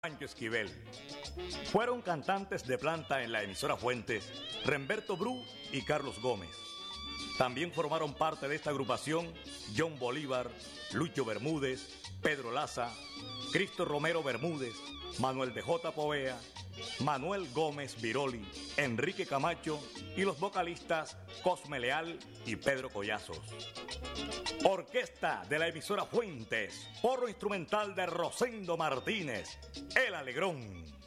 Pancho Esquivel. Fueron cantantes de planta en la emisora Fuentes, Remberto Bru y Carlos Gómez. También formaron parte de esta agrupación John Bolívar, Lucho Bermúdez, Pedro Laza, Cristo Romero Bermúdez, Manuel de J. Povea, Manuel Gómez Viroli, Enrique Camacho y los vocalistas Cosme Leal y Pedro Collazos. Orquesta de la emisora Fuentes, porro instrumental de Rosendo Martínez, El Alegrón.